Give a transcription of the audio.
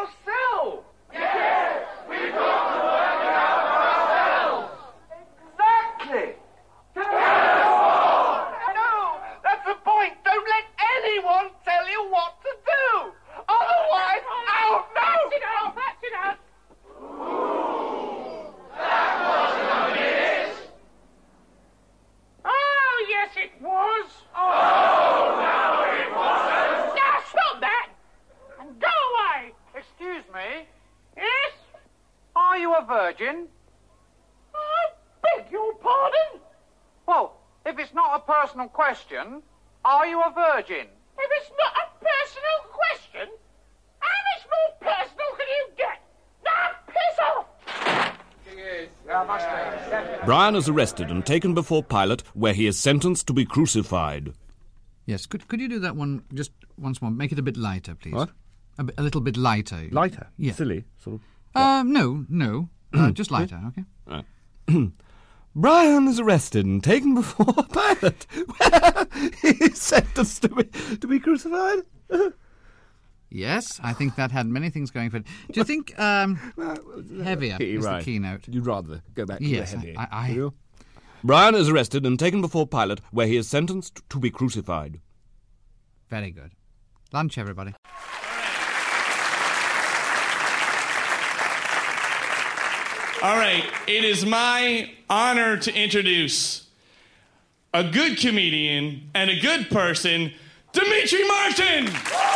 ourselves. Yes, we've got to work it out for ourselves. Exactly. No, that's the point. Don't let anyone tell you what to do. Otherwise, oh no! That's it out. Oh, yes, it was. Oh, no, it wasn't. Now, stop that! And go away! Excuse me, Yes? are you a virgin? I beg your pardon? Well, if it's not a personal question, are you a virgin? If it's not a personal question, how much more personal can you get? Now, piss off! Brian is arrested and taken before Pilate, where he is sentenced to be crucified. Yes, could you do that one just once more? Make it a bit lighter, please. What? A little bit lighter. Lighter? Yeah. Silly, sort of. No. Just lighter, okay? Brian is arrested and taken before Pilate, where he is sentenced to be crucified. Yes, I think that had many things going for it. Do you think heavier is the keynote? You'd rather go back to Yes, the heavy. I Brian is arrested and taken before Pilate, where he is sentenced to be crucified. Very good. Lunch, everybody. All right, it is my honor to introduce a good comedian and a good person, Demetri Martin!